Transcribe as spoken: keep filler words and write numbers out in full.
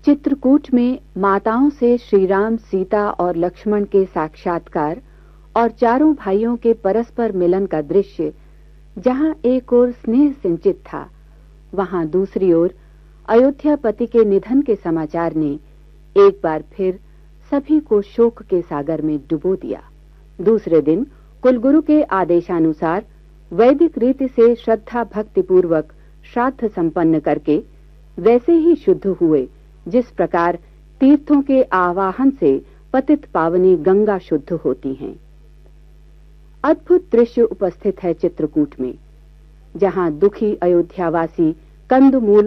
चित्रकूट में माताओं से श्री राम, सीता और लक्ष्मण के साक्षात्कार और चारों भाइयों के परस्पर मिलन का दृश्य जहां एक ओर स्नेह सिंचित था, वहां दूसरी ओर अयोध्यापति के निधन के समाचार ने एक बार फिर सभी को शोक के सागर में डुबो दिया। दूसरे दिन कुलगुरु के आदेशानुसार वैदिक रीति से श्रद्धा भक्ति पूर्वक श्राद्ध संपन्न करके वैसे ही शुद्ध हुए जिस प्रकार तीर्थों के आवाहन से पतित पावनी गंगा शुद्ध होती हैं। अद्भुत दृश्य उपस्थित है चित्रकूट में, जहां दुखी अयोध्यावासी कंदमूल